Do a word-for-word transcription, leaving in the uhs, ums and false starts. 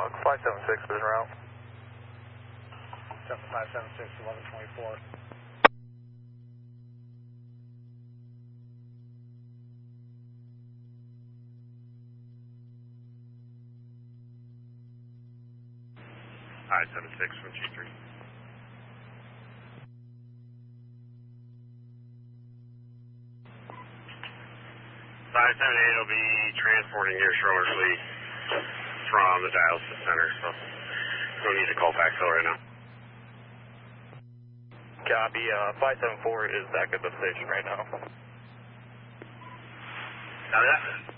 log, five seven six is en route. Delta five seven six, eleven twenty-four. five seven six from G three. five seven eight will be transporting your stroller fleet from the dialysis center, so don't need to call backfill right now. Copy, uh, five seven four is back at the station right now. Copy that.